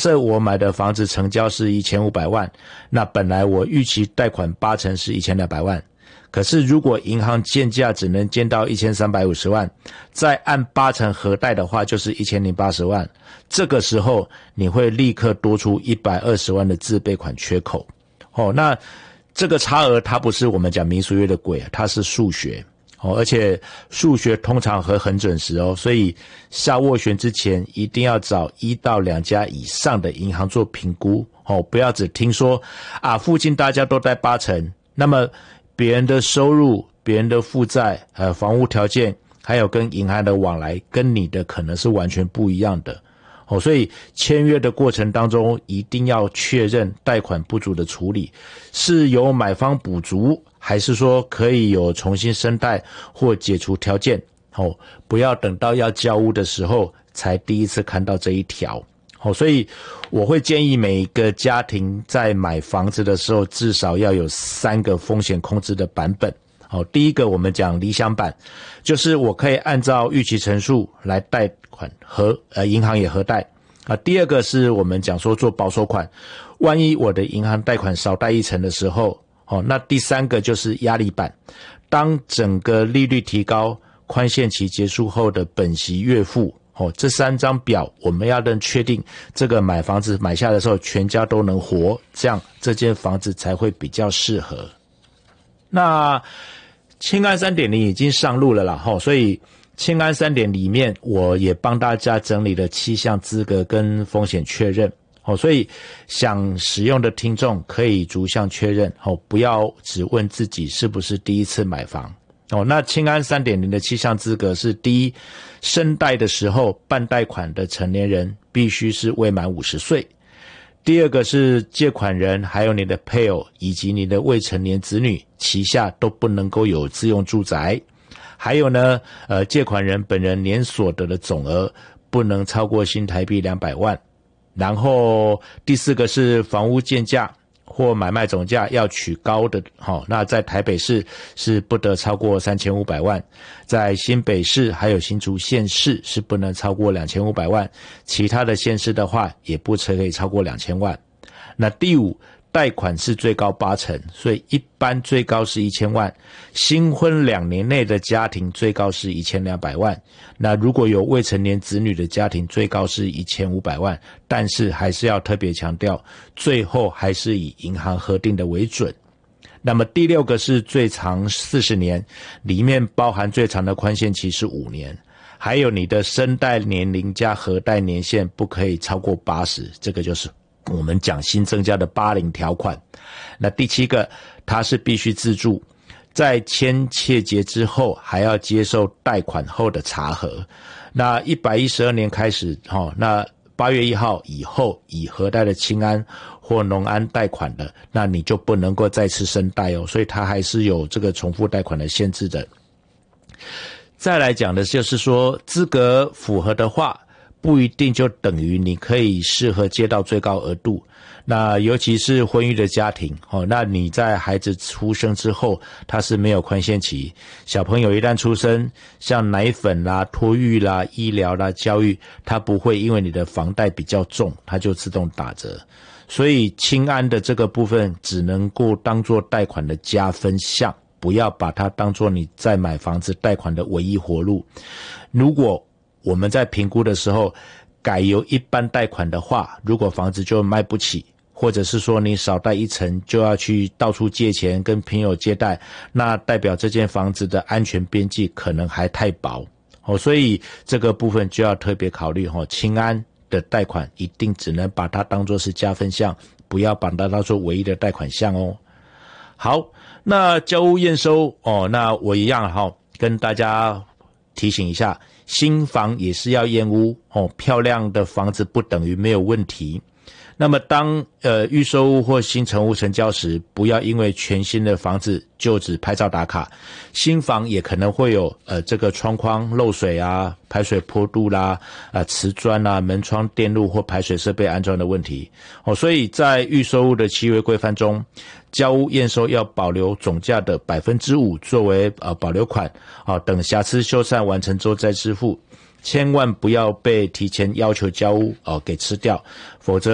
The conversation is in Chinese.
设我买的房子成交是1500万，那本来我预期贷款80%是1200万，可是如果银行建价只能建到1350万，再按80%核贷的话就是1080万，这个时候你会立刻多出120万的自备款缺口。那这个差额它不是我们讲民俗乐的鬼，它是数学。而且数学通常会很准时所以下斡旋之前一定要找1到2家以上的银行做评估不要只听说附近大家都贷80%，那么别人的收入、别人的负债、房屋条件，还有跟银行的往来跟你的可能是完全不一样的所以签约的过程当中一定要确认贷款不足的处理是由买方补足，还是说可以有重新申贷或解除条件不要等到要交屋的时候才第一次看到这一条所以我会建议每一个家庭在买房子的时候至少要有3个风险控制的版本第一个我们讲理想版，就是我可以按照预期成数来贷款和银行也核贷第二个是我们讲说做保守款，万一我的银行贷款少贷1成的时候那第3个就是压力版，当整个利率提高，宽限期结束后的本息月付这3张表我们要能确定这个买房子买下的时候全家都能活，这样这间房子才会比较适合。那青安 3.0 已经上路了啦所以青安 3.0 里面我也帮大家整理了7项资格跟风险确认所以想使用的听众可以逐项确认不要只问自己是不是第一次买房那青安 3.0 的7项资格是：第一，申贷的时候办贷款的成年人必须是未满50岁。第二个是借款人还有你的配偶以及你的未成年子女旗下都不能够有自用住宅。还有呢借款人本人年所得的总额不能超过新台币200万。然后第4个是房屋建价或买卖总价要取高的那在台北市是不得超过3500万，在新北市还有新竹县市是不能超过2500万，其他的县市的话也不可以超过2000万。那第5，贷款是最高80%，所以一般最高是1000万，新婚2年内的家庭最高是1200万，那如果有未成年子女的家庭最高是1500万，但是还是要特别强调，最后还是以银行核定的为准。那么第6个是最长40年，里面包含最长的宽限期是5年，还有你的申贷年龄加核贷年限不可以超过80，这个就是我们讲新增加的80条款。那第7个，它是必须自住，在签切结之后还要接受贷款后的查核。那112年开始那8月1号以后以核贷的青安或农安贷款的，那你就不能够再次申贷所以它还是有这个重复贷款的限制的。再来讲的就是说，资格符合的话不一定就等于你可以适合借到最高额度，那尤其是婚育的家庭那你在孩子出生之后他是没有宽限期，小朋友一旦出生，像奶粉啦、托育啦、医疗啦、教育，他不会因为你的房贷比较重他就自动打折，所以青安的这个部分只能够当作贷款的加分项，不要把它当作你在买房子贷款的唯一活路。如果我们在评估的时候改由一般贷款的话，如果房子就卖不起，或者是说你少贷1成就要去到处借钱跟朋友借贷，那代表这间房子的安全边际可能还太薄所以这个部分就要特别考虑青安的贷款一定只能把它当作是加分项，不要把它当作唯一的贷款项好，那交屋验收那我一样跟大家提醒一下，新房也是要验屋漂亮的房子不等于没有问题。那么当预售屋或新成屋成交时，不要因为全新的房子就只拍照打卡，新房也可能会有这个窗框漏水啊、排水坡度啦、瓷砖啊、门窗电路或排水设备安装的问题所以在预售屋的契约规范中，交屋验收要保留总价的 5% 作为保留款等瑕疵修缮完成之后再支付，千万不要被提前要求交屋给吃掉，否则